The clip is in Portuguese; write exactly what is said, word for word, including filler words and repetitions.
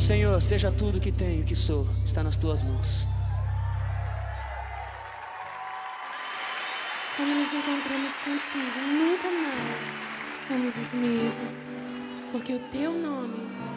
Senhor, seja tudo que tenho, que sou, está nas tuas mãos. Quando nos encontramos contigo, nunca mais somos os mesmos, porque o teu nome